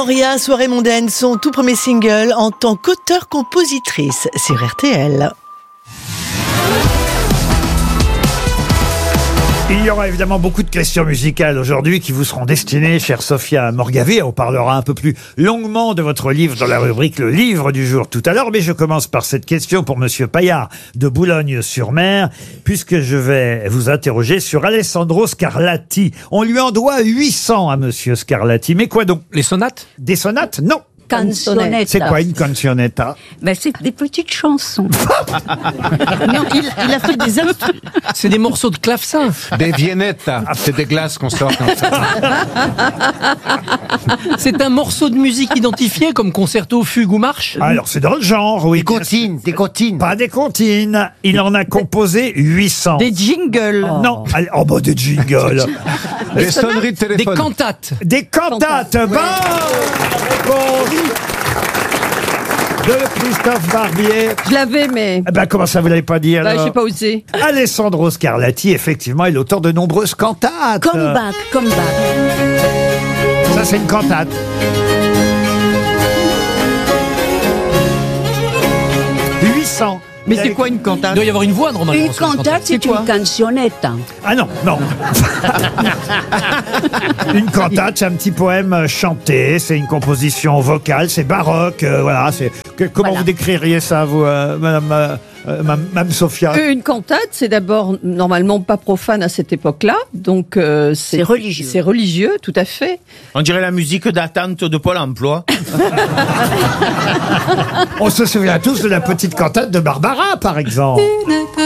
Auria, Soirée mondaine, son tout premier single en tant qu'auteur-compositrice sur RTL. Il y aura évidemment beaucoup de questions musicales aujourd'hui qui vous seront destinées, chère Sophia Morgavé. On parlera un peu plus longuement de votre livre dans la rubrique Le Livre du jour tout à l'heure. Mais je commence par cette question pour Monsieur Paillard de Boulogne-sur-Mer, puisque je vais vous interroger sur Alessandro Scarlatti. On lui en doit 800 à Monsieur Scarlatti. Mais quoi donc? Les sonates? Des sonates? Non. Canzonetta. C'est quoi une canzonetta? Ben, c'est des petites chansons. Non, il a fait des C'est des morceaux de clavecin. Des viennettes, c'est des glaces qu'on sort comme ça. C'est un morceau de musique identifié comme concerto, fugue ou marche. Alors c'est dans le genre, oui. Des comptines. Pas des comptines. Il en a composé 800. Des jingles. Non. Oh bah des jingles. Des sonneries de Des téléphone. cantates. Des cantates. Bonne réponse de Christophe Barbier. Je l'avais, mais Eh ben, comment ça, vous l'avez pas dit alors? j'ai pas osé. Alessandro Scarlatti, effectivement, est l'auteur de nombreuses cantates. Come back. Ça, c'est une cantate. « 800 ». Mais c'est quoi une cantate? Il doit y avoir une voix normalement. Une sur cantate, c'est une canzonetta. Ah non, non. Une cantate, c'est un petit poème chanté, c'est une composition vocale, c'est baroque, voilà. Comment Voilà. vous décririez ça, vous, Madame Sophia? Une cantate, c'est d'abord normalement pas profane à cette époque-là, donc C'est religieux. C'est religieux, tout à fait. On dirait la musique d'attente de Pôle emploi. On se souvient tous de la petite cantate de Barbara, par exemple.